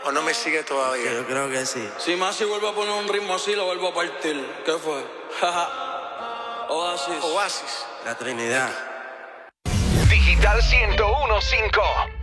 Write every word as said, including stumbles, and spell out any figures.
¿O no me sigue todavía? Yo creo que sí. Si Masi vuelve a poner un ritmo así, lo vuelvo a partir. ¿Qué fue? Oasis. Oasis. La Trinidad. Digital ciento uno punto cinco.